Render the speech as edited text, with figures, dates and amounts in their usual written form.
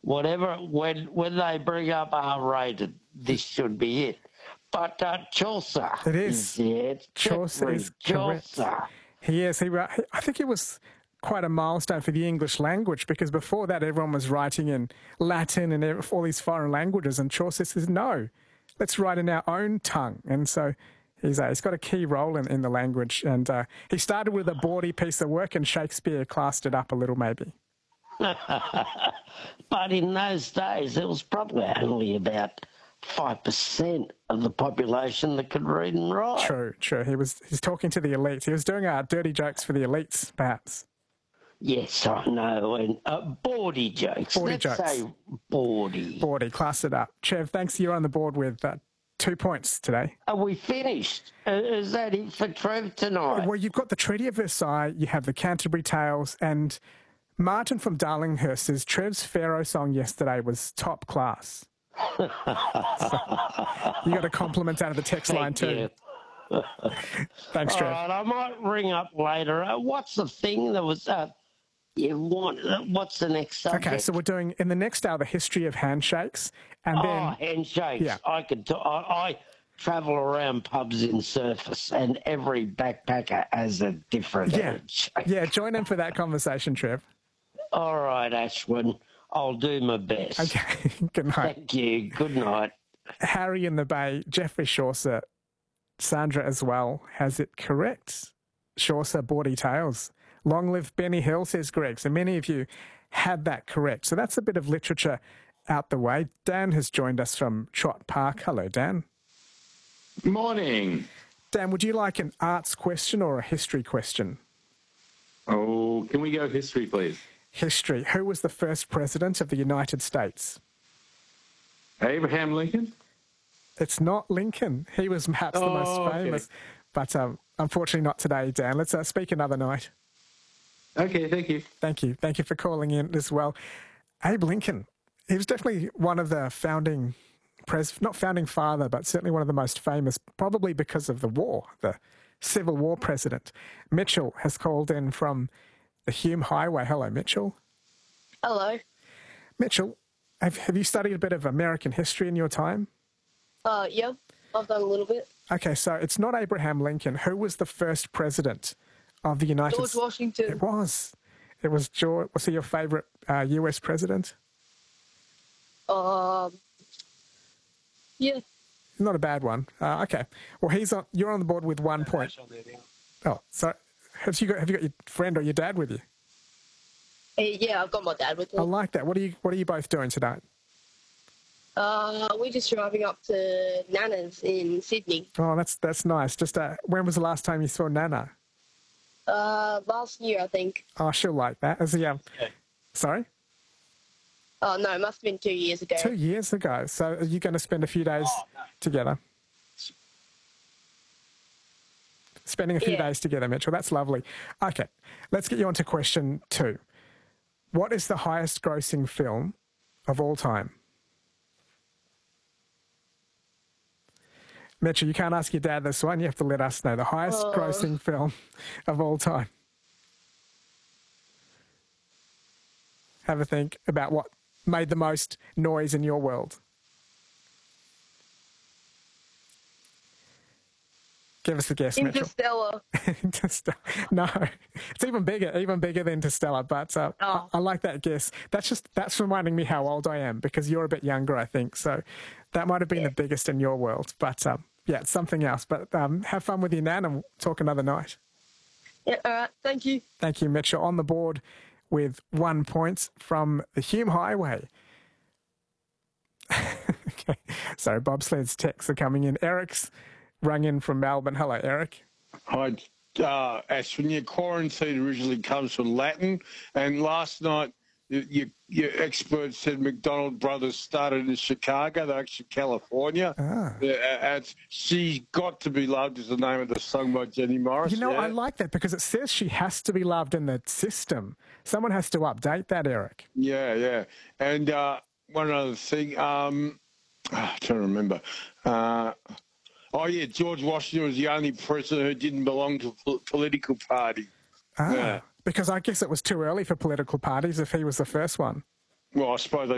whatever, when they bring up R-rated, this should be it. But Chaucer. It is. Chaucer is correct. Chaucer. He is. I think it was quite a milestone for the English language, because before that everyone was writing in Latin and all these foreign languages, and Chaucer says, no, let's write in our own tongue. And so he's got a key role in the language. And he started with a bawdy piece of work, and Shakespeare classed it up a little maybe. But in those days, it was probably only about 5% of the population that could read and write. True. He's talking to the elites. He was doing dirty jokes for the elites, perhaps. Yes, I know. And bawdy jokes. Let's say bawdy. Bawdy, class it up. Chev, thanks. You're on the board with 2 points today. Are we finished? Is that it for Trev tonight? Well, you've got the Treaty of Versailles, you have the Canterbury Tales, and Martin from Darlinghurst says Trev's Pharaoh song yesterday was top class. So, you got a compliment out of the text line too. Thanks, Trev. All right, I might ring up later. What's the thing that was... what's the next subject? Okay, so we're doing, in the next hour, the history of handshakes. And then handshakes. Yeah. I travel around pubs in Surface, and every backpacker has a different handshake. Yeah, join in for that conversation, Trev. All right, Ashwin. I'll do my best. Okay, good night. Thank you. Good night. Harry in the Bay, Jeffrey Chaucer, Sandra as well, has it correct. Chaucer, bawdy tales. Long live Benny Hill, says Greg. So many of you had that correct. So that's a bit of literature out the way. Dan has joined us from Trott Park. Hello, Dan. Morning. Dan, would you like an arts question or a history question? Oh, can we go history, please? History. Who was the first president of the United States? Abraham Lincoln? It's not Lincoln. He was perhaps the most famous. Okay. But unfortunately not today, Dan. Let's speak another night. Okay, thank you. Thank you. Thank you for calling in as well. Abe Lincoln, he was definitely one of the founding, not founding father, but certainly one of the most famous, probably because of the war, the Civil War president. Mitchell has called in from the Hume Highway. Hello, Mitchell. Hello. Mitchell, have you studied a bit of American history in your time? Yeah, I've done a little bit. Okay, so it's not Abraham Lincoln. Who was the first president of the United States? George Washington. It was. It was George. Was he your favourite US president? Yeah. Not a bad one. Okay. Well, you're on the board with 1 point. Oh, so have you got your friend or your dad with you? Yeah, I've got my dad with me. I like that. What are you both doing tonight? We're just driving up to Nana's in Sydney. Oh, that's nice. Just when was the last time you saw Nana? Last year, I think. Oh, she'll like that. Sorry? Oh, no, it must have been 2 years ago. 2 years ago. So are you going to spend a few days together? Spending a few days together, Mitchell. That's lovely. Okay, let's get you on to question 2. What is the highest grossing film of all time? Mitchell, you can't ask your dad this one. You have to let us know. The highest grossing film of all time. Have a think about what made the most noise in your world. Give us a guess, Mitchell. Interstellar. No, it's even bigger than Interstellar. But I like that guess. That's reminding me how old I am, because you're a bit younger, I think. So that might have been the biggest in your world. But it's something else. But have fun with your nan, and we'll talk another night. Yeah, all right. Thank you. Thank you, Mitchell. On the board with 1 point from the Hume Highway. Okay. Sorry, bobsled's texts are coming in. Eric's rung in from Melbourne. Hello, Eric. Hi, Ashwin. Your quarantine originally comes from Latin, and last night your expert said McDonald Brothers started in Chicago. They're actually California. She's Got to Be Loved is the name of the song by Jenny Morris. You know, I like that because it says she has to be loved in the system. Someone has to update that, Eric. Yeah. And one other thing, I'm trying to remember. George Washington was the only president who didn't belong to a political party. Because I guess it was too early for political parties if he was the first one. Well, I suppose they